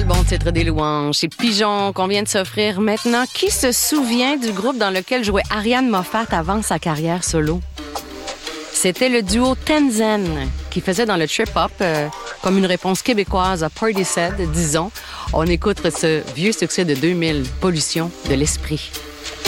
Quel bon titre des louanges. C'est Pigeon qu'on vient de s'offrir maintenant. Qui se souvient du groupe dans lequel jouait Ariane Moffat avant sa carrière solo? C'était le duo Tenzen qui faisait dans le trip-hop comme une réponse québécoise à Portishead, disons. On écoute ce vieux succès de 2000, Pollution de l'esprit.